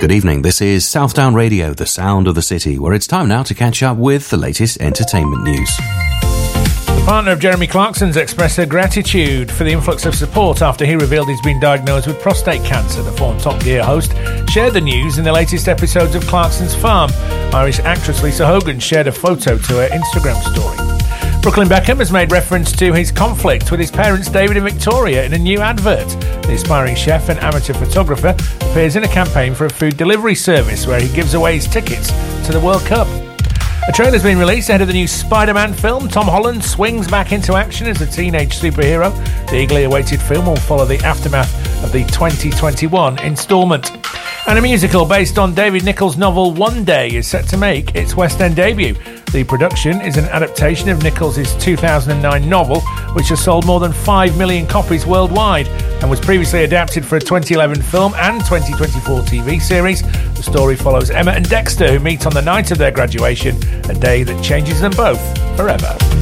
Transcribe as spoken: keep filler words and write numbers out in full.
Good evening, this is Southdown Radio, the sound of the city, where it's time now to catch up with the latest entertainment news. The partner of Jeremy Clarkson's expressed her gratitude for the influx of support after he revealed he's been diagnosed with prostate cancer. The former Top Gear host shared the news in the latest episodes of Clarkson's Farm. Irish actress Lisa Hogan shared a photo to her Instagram story. Brooklyn Beckham has made reference to his conflict with his parents David and Victoria in a new advert. The aspiring chef and amateur photographer appears in a campaign for a food delivery service where he gives away his tickets to the World Cup. A trailer's been released ahead of the new Spider-Man film. Tom Holland swings back into action as a teenage superhero. The eagerly awaited film will follow the aftermath of the twenty twenty-one instalment. And a musical based on David Nicholls' novel One Day is set to make its West End debut. The production is an adaptation of Nicholls' two thousand nine novel, which has sold more than five million copies worldwide and was previously adapted for a twenty eleven film and twenty twenty-four T V series. The story follows Emma and Dexter, who meet on the night of their graduation, a day that changes them both forever.